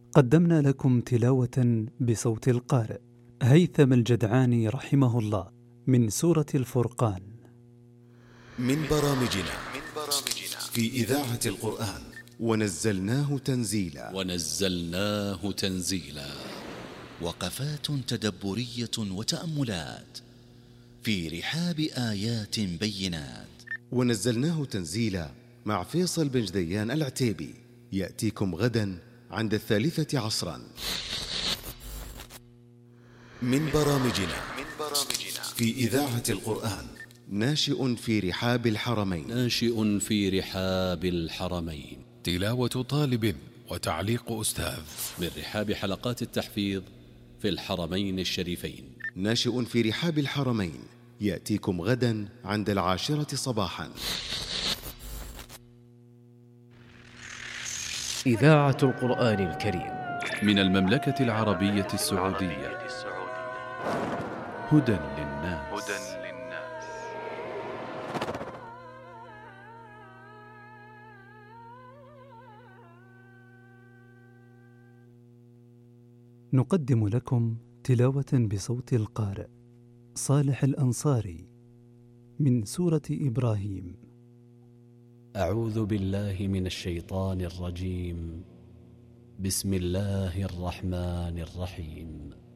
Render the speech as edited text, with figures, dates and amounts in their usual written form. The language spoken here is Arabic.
قدمنا لكم تلاوة بصوت القارئ هيثم الجدعاني رحمه الله من سورة الفرقان. من برامجنا في إذاعة القرآن ونزلناه تنزيلا وقفات تدبرية وتأملات في رحاب آيات بينات. ونزلناه تنزيلا مع فيصل بن جديان العتيبي، يأتيكم غدا عند 3 عصرا. من برامجنا في إذاعة القرآن ناشئ في رحاب الحرمين، تلاوة طالب وتعليق أستاذ من رحاب حلقات التحفيظ في الحرمين الشريفين. ناشئ في رحاب الحرمين، يأتيكم غدا عند 10 صباحا. إذاعة القرآن الكريم من المملكة العربية السعودية. هدى للناس. نقدم لكم تلاوة بصوت القارئ صالح الأنصاري من سورة إبراهيم. أعوذ بالله من الشيطان الرجيم. بسم الله الرحمن الرحيم.